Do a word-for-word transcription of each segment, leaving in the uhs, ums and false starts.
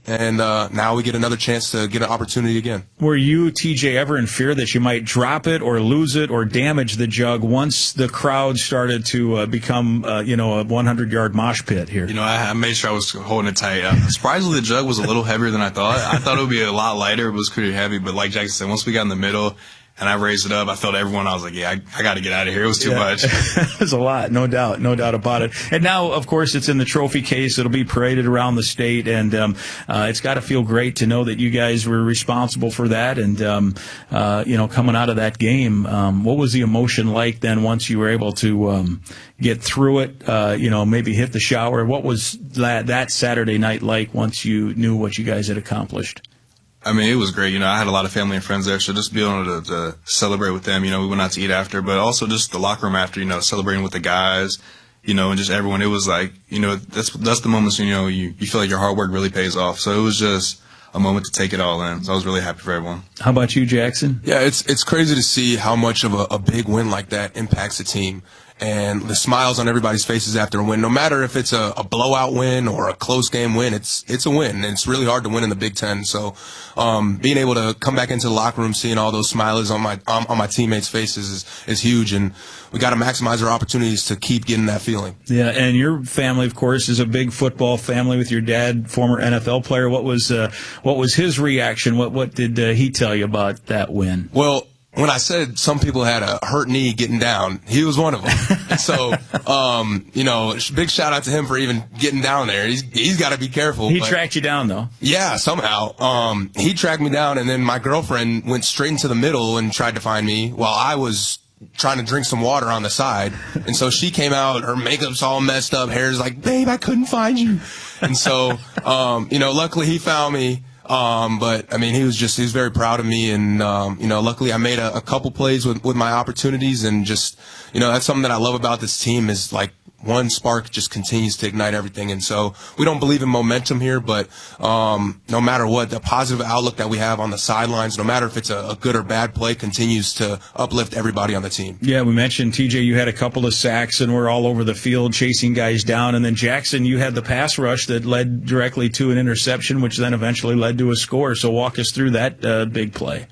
And uh, now we get another chance to get an opportunity again. Were you, T J, ever in fear that you might drop it or lose it or damage the jug once the crowd started to uh, become, uh, you know, a hundred-yard mosh pit here? You know, I, I made sure I was holding it tight. Uh, surprisingly, the jug was a little heavier than I thought. I thought it would be a lot lighter. It was pretty heavy. But like Jackson said, once we got in the middle and I raised it up, I felt everyone. I was like, yeah, I, I got to get out of here. It was too yeah. much. It was a lot, no doubt, no doubt about it. And now, of course, it's in the trophy case. It'll be paraded around the state, and um, uh, it's got to feel great to know that you guys were responsible for that. And um, uh, you know, coming out of that game, um, what was the emotion like then once you were able to um, get through it? Uh, you know, maybe hit the shower. What was that, that Saturday night like once you knew what you guys had accomplished? I mean, it was great. You know, I had a lot of family and friends there, so just being able to, to celebrate with them, you know, we went out to eat after, but also just the locker room after, you know, celebrating with the guys, you know, and just everyone. It was like, you know, that's that's the moments, you know, you, you feel like your hard work really pays off. So it was just a moment to take it all in. So I was really happy for everyone. How about you, Jackson? Yeah, it's it's crazy to see how much of a, a big win like that impacts a team. And the smiles on everybody's faces after a win, no matter if it's a, a blowout win or a close game win, it's it's a win. And it's really hard to win in the Big Ten. So um, being able to come back into the locker room, seeing all those smiles on my on, on my teammates' faces is, is huge. And we got to maximize our opportunities to keep getting that feeling. Yeah, and your family, of course, is a big football family with your dad, former N F L player. What was uh, what was his reaction? What what did uh, he tell you about that win? Well, when I said some people had a hurt knee getting down, he was one of them. And so, um, you know, big shout out to him for even getting down there. He's he's got to be careful. He but, tracked you down, though. Yeah, somehow. Um, he tracked me down, and then my girlfriend went straight into the middle and tried to find me while I was trying to drink some water on the side. And so she came out, her makeup's all messed up, hair's like, babe, I couldn't find you. And so, um, you know, luckily he found me. Um, but I mean, he was just, he was very proud of me. And, um, you know, luckily I made a, a couple plays with, with my opportunities, and just, you know, that's something that I love about this team is like one spark just continues to ignite everything. And so we don't believe in momentum here, but, um, no matter what, the positive outlook that we have on the sidelines, no matter if it's a, a good or bad play, continues to uplift everybody on the team. Yeah, we mentioned, T J, you had a couple of sacks and we're all over the field chasing guys down. And then Jackson, you had the pass rush that led directly to an interception, which then eventually led to a score. So walk us through that uh, big play.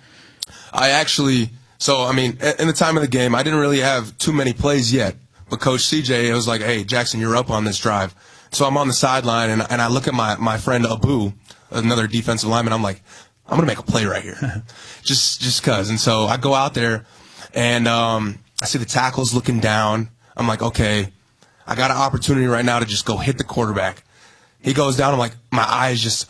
I actually, so, I mean, in the time of the game, I didn't really have too many plays yet. But Coach C J was like, hey, Jackson, you're up on this drive. So I'm on the sideline, and, and I look at my, my friend Abu, another defensive lineman. I'm like, I'm going to make a play right here. just just because. And so I go out there, and um, I see the tackles looking down. I'm like, okay, I got an opportunity right now to just go hit the quarterback. He goes down. I'm like, my eyes just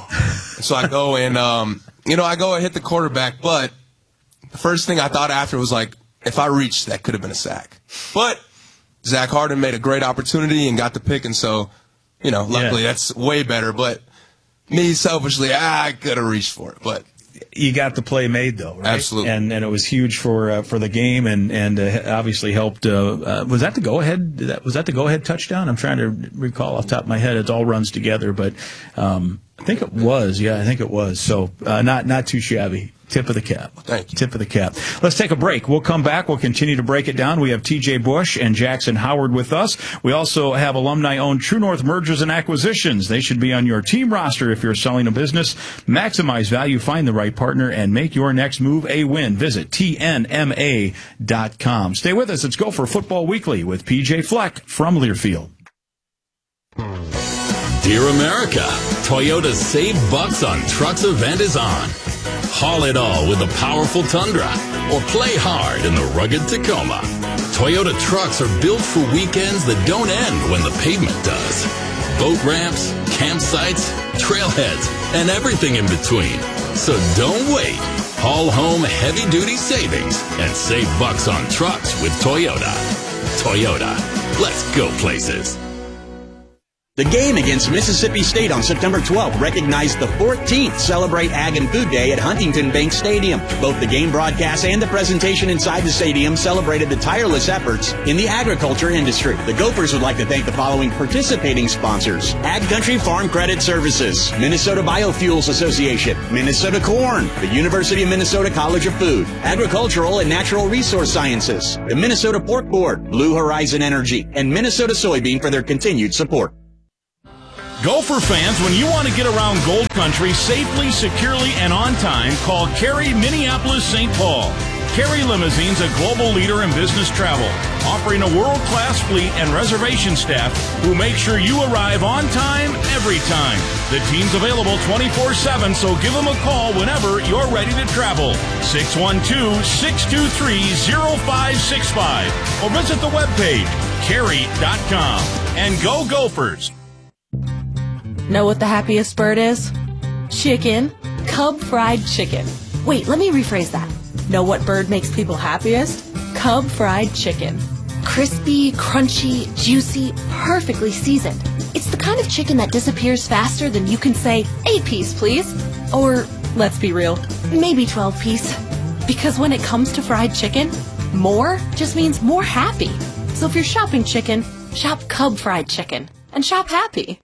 – so I go and, um, you know, I go and hit the quarterback. But the first thing I thought after was like, if I reached, that could have been a sack. But – Zach Harden made a great opportunity and got the pick, and so, you know, luckily yeah. that's way better. But me, selfishly, I could have reached for it. But you got the play made, though, right? Absolutely. And and it was huge for uh, for the game, and and uh, obviously helped. Uh, uh, was that the go ahead? That was that the go ahead touchdown? I'm trying to recall off the top of my head. It all runs together, but um, I think it was. Yeah, I think it was. So uh, not not too shabby. Tip of the cap. Thank you. Tip of the cap. Let's take a break. We'll come back. We'll continue to break it down. We have T J Bush and Jackson Howard with us. We also have alumni-owned True North Mergers and Acquisitions. They should be on your team roster if you're selling a business. Maximize value, find the right partner, and make your next move a win. Visit T N M A dot com. Stay with us. Let's go for Football Weekly with P J Fleck from Learfield. Dear America, Toyota's Save Bucks on Trucks event is on. Haul it all with the powerful Tundra, or play hard in the rugged Tacoma. Toyota trucks are built for weekends that don't end when the pavement does. Boat ramps, campsites, trailheads, and everything in between. So don't wait. Haul home heavy-duty savings and save bucks on trucks with Toyota. Toyota, let's go places. The game against Mississippi State on September twelfth recognized the fourteenth Celebrate Ag and Food Day at Huntington Bank Stadium. Both the game broadcast and the presentation inside the stadium celebrated the tireless efforts in the agriculture industry. The Gophers would like to thank the following participating sponsors: Ag Country Farm Credit Services, Minnesota Biofuels Association, Minnesota Corn, the University of Minnesota College of Food, Agricultural and Natural Resource Sciences, the Minnesota Pork Board, Blue Horizon Energy, and Minnesota Soybean for their continued support. Gopher fans, when you want to get around Gold Country safely, securely, and on time, call Carey Minneapolis Saint Paul. Carey Limousines, a global leader in business travel, offering a world-class fleet and reservation staff who make sure you arrive on time every time. The team's available twenty-four seven, so give them a call whenever you're ready to travel. six one two, six two three, zero five six five or visit the webpage, carey dot com. And go Gophers! Know what the happiest bird is? Chicken. Cub fried chicken. Wait, let me rephrase that. Know what bird makes people happiest? Cub fried chicken. Crispy, crunchy, juicy, perfectly seasoned. It's the kind of chicken that disappears faster than you can say, eight piece, please. Or, let's be real, maybe twelve piece. Because when it comes to fried chicken, more just means more happy. So if you're shopping chicken, shop Cub fried chicken. And shop happy.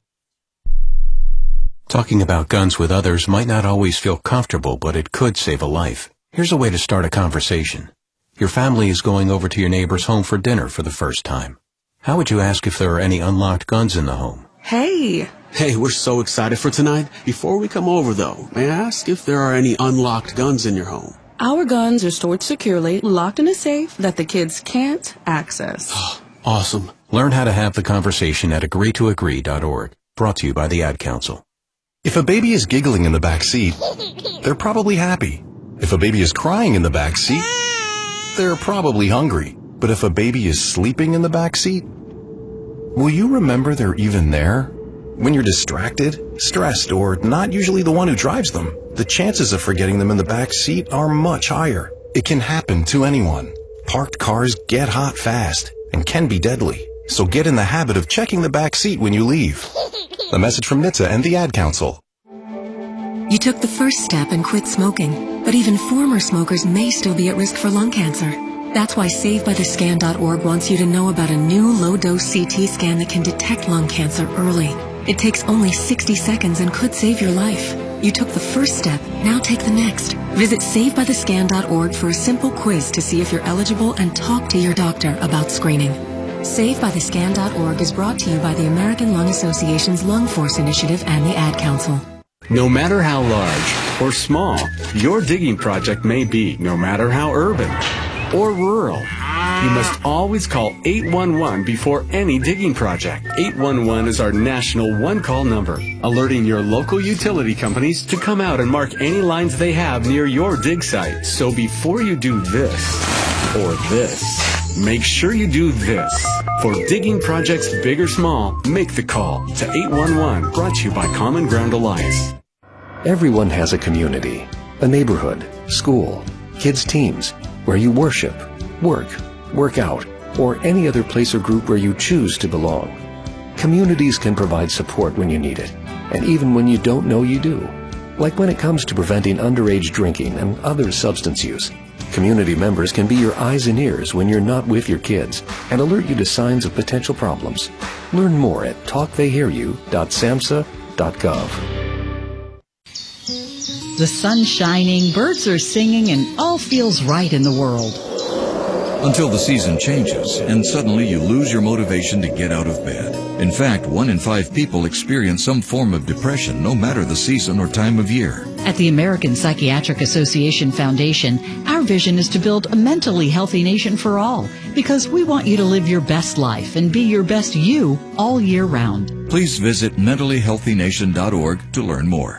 Talking about guns with others might not always feel comfortable, but it could save a life. Here's a way to start a conversation. Your family is going over to your neighbor's home for dinner for the first time. How would you ask if there are any unlocked guns in the home? Hey. Hey, we're so excited for tonight. Before we come over, though, may I ask if there are any unlocked guns in your home? Our guns are stored securely, locked in a safe that the kids can't access. Awesome. Learn how to have the conversation at agree to agree dot org. Brought to you by the Ad Council. If a baby is giggling in the back seat, they're probably happy. If a baby is crying in the back seat, they're probably hungry. But if a baby is sleeping in the back seat, will you remember they're even there? When you're distracted, stressed, or not usually the one who drives them, the chances of forgetting them in the back seat are much higher. It can happen to anyone. Parked cars get hot fast and can be deadly. So get in the habit of checking the back seat when you leave. A message from N H T S A and the Ad Council. You took the first step and quit smoking, but even former smokers may still be at risk for lung cancer. That's why save by the scan dot org wants you to know about a new low-dose C T scan that can detect lung cancer early. It takes only sixty seconds and could save your life. You took the first step, now take the next. Visit save by the scan dot org for a simple quiz to see if you're eligible and talk to your doctor about screening. save by the scan dot org is brought to you by the American Lung Association's Lung Force Initiative and the Ad Council. No matter how large or small your digging project may be, no matter how urban or rural, you must always call eight one one before any digging project. eight one one is our national one-call number, alerting your local utility companies to come out and mark any lines they have near your dig site. So before you do this or this, make sure you do this. For digging projects big or small, make the call to eight one one, brought to you by Common Ground Alliance. Everyone has a community, a neighborhood, school, kids' teams, where you worship, work, work out, or any other place or group where you choose to belong. Communities can provide support when you need it, and even when you don't know you do. Like when it comes to preventing underage drinking and other substance use. Community members can be your eyes and ears when you're not with your kids and alert you to signs of potential problems. Learn more at talk they hear you dot samhsa dot gov. The sun's shining, birds are singing, and all feels right in the world. Until the season changes, and suddenly you lose your motivation to get out of bed. In fact, one in five people experience some form of depression, no matter the season or time of year. At the American Psychiatric Association Foundation, our vision is to build a mentally healthy nation for all, because we want you to live your best life and be your best you all year round. Please visit mentally healthy nation dot org to learn more.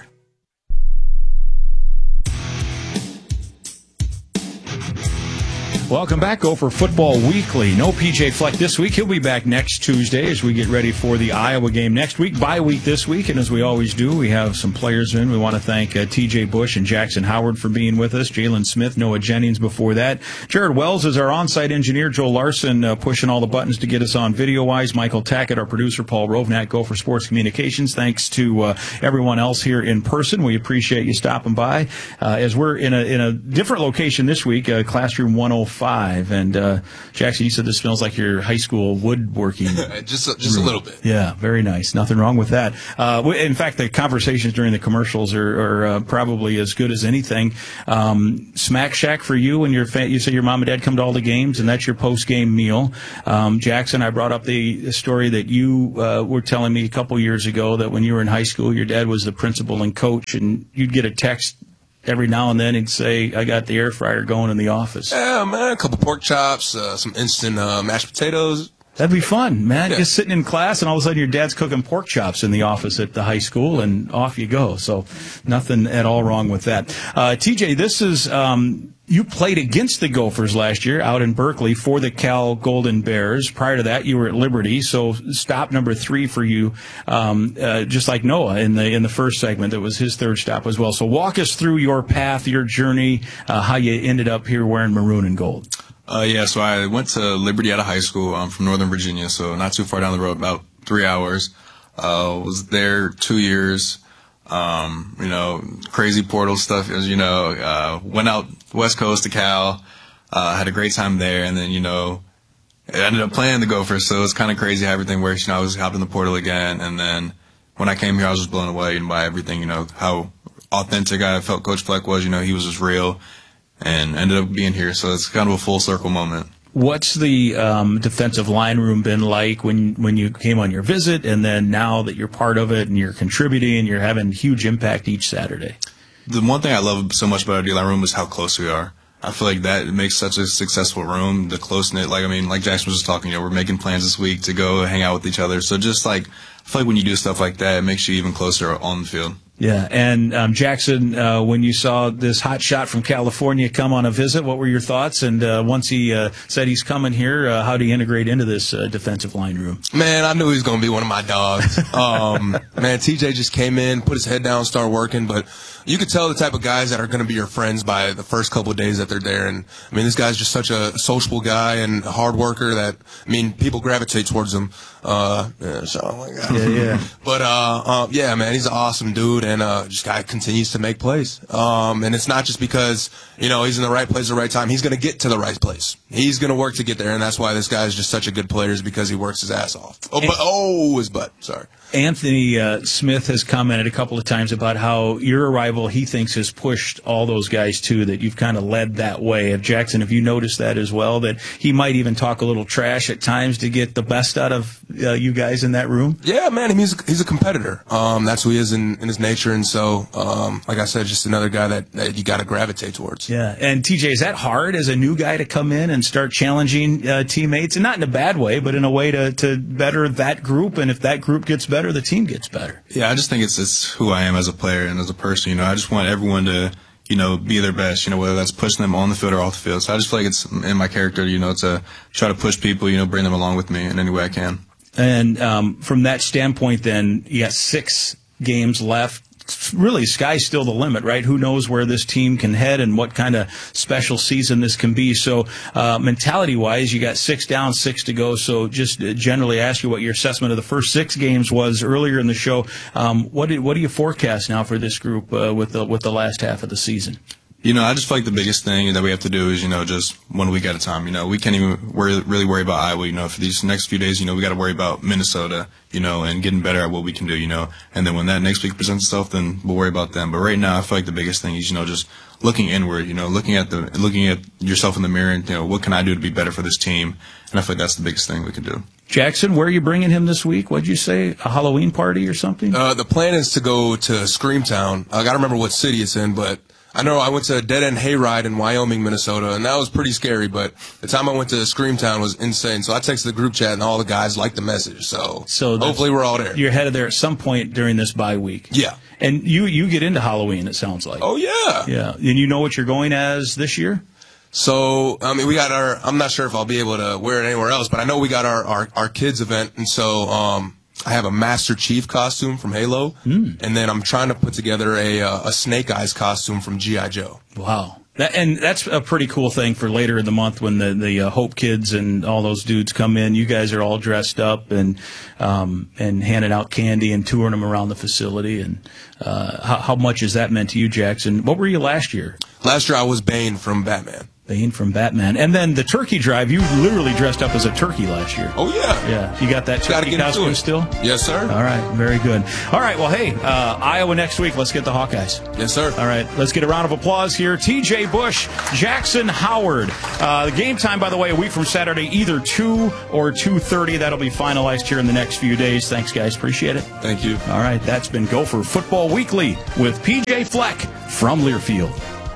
Welcome back, Gopher Football Weekly. No P J Fleck this week. He'll be back next Tuesday as we get ready for the Iowa game next week. Bye week this week, and as we always do, we have some players in. We want to thank uh, T J Bush and Jackson Howard for being with us. Jalen Smith, Noah Jennings before that. Jared Wells is our on-site engineer. Joe Larson uh, pushing all the buttons to get us on video-wise. Michael Tackett, our producer. Paul Rovnat, Gopher Sports Communications. Thanks to uh, everyone else here in person. We appreciate you stopping by. Uh, as we're in a in a different location this week, uh, Classroom one oh five. And uh, Jackson, you said this smells like your high school woodworking. just a, just room. a little bit. Yeah, very nice. Nothing wrong with that. Uh, in fact, the conversations during the commercials are, are uh, probably as good as anything. Um, Smack Shack for you and your fa- you say your mom and dad come to all the games, and that's your post-game meal. Um, Jackson, I brought up the story that you uh, were telling me a couple years ago that when you were in high school, your dad was the principal and coach, and you'd get a text every now and then and say, I got the air fryer going in the office. Yeah, man, a couple pork chops, uh, some instant uh, mashed potatoes. That'd be fun, man. Yeah. Just sitting in class, and all of a sudden your dad's cooking pork chops in the office at the high school, and off you go. So nothing at all wrong with that. Uh, T J, this is um, you played against the Gophers last year out in Berkeley for the Cal Golden Bears. Prior to that, you were at Liberty. So stop number three for you, um, uh, just like Noah in the in the first segment. That was his third stop as well. So walk us through your path, your journey, uh, how you ended up here wearing maroon and gold. Uh, yeah, so I went to Liberty out of high school. I'm from Northern Virginia, so not too far down the road, about three hours. Uh, was there two years. Um, you know, crazy portal stuff, as you know, uh, went out West Coast to Cal, uh, had a great time there, and then, you know, I ended up playing the Gophers, so it's kind of crazy how everything works. You know, I was hopping the portal again, and then when I came here, I was just blown away by everything, you know, how authentic I felt Coach Fleck was. You know, he was just real. And ended up being here, so it's kind of a full circle moment. What's the um, defensive line room been like when when you came on your visit, and then now that you're part of it and you're contributing and you're having huge impact each Saturday? The one thing I love so much about our D-line room is how close we are. I feel like that makes such a successful room, the close-knit. Like, I mean, like Jackson was just talking, you know, we're making plans this week to go hang out with each other. So just like, I feel like when you do stuff like that, it makes you even closer on the field. Yeah, and um, Jackson, uh, when you saw this hot shot from California come on a visit, what were your thoughts? And uh, once he uh, said he's coming here, uh, how do you integrate into this uh, defensive line room? Man, I knew he was going to be one of my dogs. um, man, T J just came in, put his head down, started working, but you could tell the type of guys that are going to be your friends by the first couple of days that they're there. And, I mean, this guy's just such a sociable guy and a hard worker that, I mean, people gravitate towards him. Uh, yeah, so, oh my God. Yeah, yeah. But, uh, uh, yeah, man, he's an awesome dude, and uh, just guy continues to make plays. Um, and it's not just because, you know, he's in the right place at the right time. He's going to get to the right place. He's going to work to get there, and that's why this guy is just such a good player, is because he works his ass off. Oh, but, oh his butt. Sorry. Anthony uh, Smith has commented a couple of times about how your arrival, he thinks, has pushed all those guys, too, that you've kind of led that way. Have Jackson, have you noticed that as well, that he might even talk a little trash at times to get the best out of uh, you guys in that room? Yeah, man, I mean, he's, he's a competitor. Um, that's who he is in, in his nature, and so, um, like I said, just another guy that, that you got to gravitate towards. Yeah, and T J, is that hard as a new guy to come in and start challenging uh, teammates, and not in a bad way, but in a way to, to better that group, and if that group gets better, the team gets better? Yeah, I just think it's it's who I am as a player and as a person. You know, I just want everyone to, you know, be their best, you know, whether that's pushing them on the field or off the field. So I just feel like it's in my character, you know, to try to push people, you know, bring them along with me in any way I can. And um, from that standpoint, then, you got six games left. Really, sky's still the limit, right? Who knows where this team can head and what kind of special season this can be. So uh, mentality-wise, you got six down, six to go. So just generally ask you what your assessment of the first six games was earlier in the show. Um, what, do, what do you forecast now for this group uh, with the, with the last half of the season? You know, I just feel like the biggest thing that we have to do is, you know, just one week at a time. You know, we can't even worry, really worry about Iowa. You know, for these next few days, you know, we got to worry about Minnesota, you know, and getting better at what we can do, you know. And then when that next week presents itself, then we'll worry about them. But right now, I feel like the biggest thing is, you know, just looking inward, you know, looking at the looking at yourself in the mirror and, you know, what can I do to be better for this team? And I feel like that's the biggest thing we can do. Jackson, where are you bringing him this week? What'd you say? A Halloween party or something? Uh, the plan is to go to Screamtown. I got to remember what city it's in, but I know I went to a dead-end hayride in Wyoming, Minnesota, and that was pretty scary, but the time I went to Screamtown was insane. So I texted the group chat, and all the guys liked the message. So, so hopefully we're all there. You're headed there at some point during this bye week. Yeah. And you, you get into Halloween, it sounds like. Oh, yeah. Yeah. And you know what you're going as this year? So, I mean, we got our, I'm not sure if I'll be able to wear it anywhere else, but I know we got our, our, our kids event, and so, um, I have a Master Chief costume from Halo, mm. and then I'm trying to put together a uh, a Snake Eyes costume from G I. Joe. Wow. That, and that's a pretty cool thing for later in the month when the, the uh, Hope kids and all those dudes come in. You guys are all dressed up and um, and handing out candy and touring them around the facility. And uh, how, how much has that meant to you, Jackson? What were you last year? Last year I was Bane from Batman. Bane from Batman. And then the turkey drive, you literally dressed up as a turkey last year. Oh, yeah. Yeah. You got that turkey costume still? Yes, sir. All right. Very good. All right. Well, hey, uh, Iowa next week. Let's get the Hawkeyes. Yes, sir. All right. Let's get a round of applause here. T J Bush, Jackson Howard. Uh, the game time, by the way, a week from Saturday, either two or two thirty. That'll be finalized here in the next few days. Thanks, guys. Appreciate it. Thank you. All right. That's been Gopher Football Weekly with P J Fleck from Learfield.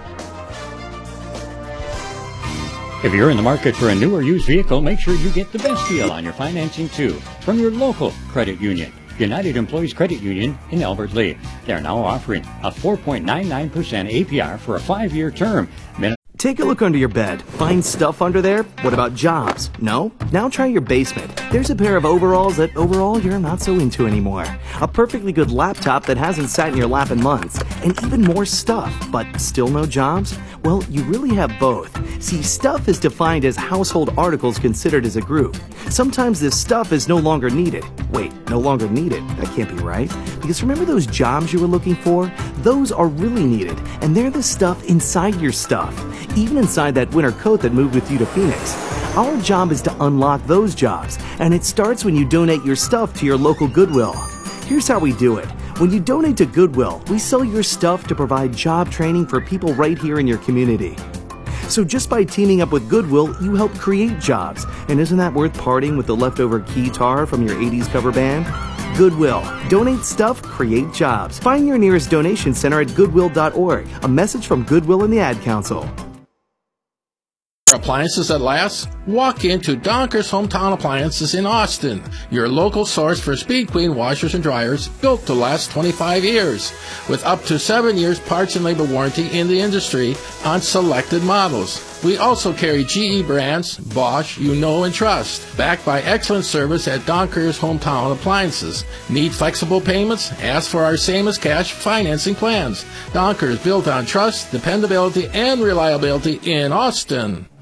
If you're in the market for a new or used vehicle, make sure you get the best deal on your financing, too, from your local credit union, United Employees Credit Union in Albert Lea. They're now offering a four point nine nine percent A P R for a five-year term. Min- Take a look under your bed. Find stuff under there? What about jobs? No? Now try your basement. There's a pair of overalls that overall you're not so into anymore. A perfectly good laptop that hasn't sat in your lap in months. And even more stuff, but still no jobs? Well, you really have both. See, stuff is defined as household articles considered as a group. Sometimes this stuff is no longer needed. Wait, no longer needed? That can't be right. Because remember those jobs you were looking for? Those are really needed, and they're the stuff inside your stuff. Even inside that winter coat that moved with you to Phoenix. Our job is to unlock those jobs, and it starts when you donate your stuff to your local Goodwill. Here's how we do it. When you donate to Goodwill, we sell your stuff to provide job training for people right here in your community. So just by teaming up with Goodwill, you help create jobs. And isn't that worth parting with the leftover keytar from your eighties cover band? Goodwill. Donate stuff, create jobs. Find your nearest donation center at goodwill dot org. A message from Goodwill and the Ad Council. Appliances at last? Walk into Donker's Hometown Appliances in Austin, your local source for Speed Queen washers and dryers built to last twenty-five years, with up to seven years parts and labor warranty in the industry on selected models. We also carry G E brands, Bosch, you know and trust, backed by excellent service at Donker's Hometown Appliances. Need flexible payments? Ask for our same as cash financing plans. Donker's, built on trust, dependability, and reliability in Austin.